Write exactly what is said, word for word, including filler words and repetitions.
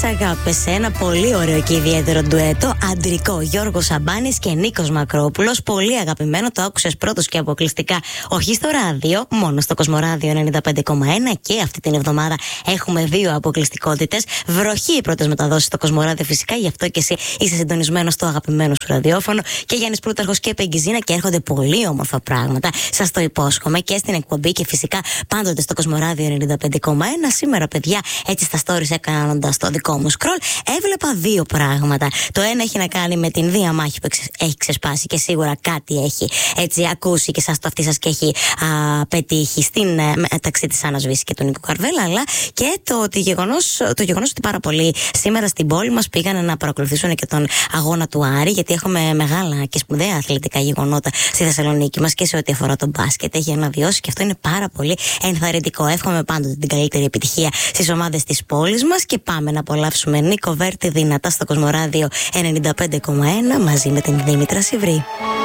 αγάπες. Ένα πολύ ωραίο και ιδιαίτερο ντουέτο. Αντρικό, Γιώργος Σαμπάνης και Νίκος Μακρόπουλος. Πολύ αγαπημένο, το άκουσες πρώτος και αποκλειστικά. Όχι στο ράδιο, μόνο στο Κοσμοράδιο ενενήντα πέντε κόμμα ένα. Και αυτή την εβδομάδα έχουμε δύο αποκλειστικότητες. Βροχή οι πρώτες μεταδόσεις στο Κοσμοράδιο φυσικά, γι' αυτό και εσύ είσαι συντονισμένος στο αγαπημένο σου ραδιόφωνο. Και Γιάννης Πλούταρχος και Πεγκυζίνα, και έρχονται πολύ όμορφα πράγματα. Σας το υπόσχομαι και στην εκπομπή και φυσικά πάντοτε στο Κοσμοράδιο ενενήντα πέντε κόμμα ένα. Σήμερα, παιδιά, έτσι στα stories έκανοντας το δικό μου scroll, έβλεπα δύο πράγματα. Το ένα έχει να κάνει με την διαμάχη που έχει ξεσπάσει και σίγουρα κάτι έχει έτσι ακούσει και σας το αυτή σας και έχει α, πετύχει στην μεταξύ της Άννας Βύση και του Νίκου Καρβέλα, αλλά και το, ότι γεγονός, το γεγονός ότι πάρα πολλοί σήμερα στην πόλη μας πήγαν να παρακολουθήσουν και τον αγώνα του Άρη, γιατί έχουμε μεγάλα και σπουδαία αθλητικά γεγονότα στη Θεσσαλονίκη μας και σε ό,τι αφορά τον μπάσκετ. Έχει αναβιώσει και αυτό είναι πάρα πολύ ενθαρρυντικό. Εύχομαι πάντοτε την καλύτερη επιτυχία στις ομάδες της πόλης μας και πάμε να απολαύσουμε Νίκο Βέρτη δυνατά στο Κοσμοράδιο ενενήντα πέντε κόμμα ένα μαζί με την Δήμητρα Σιβρή.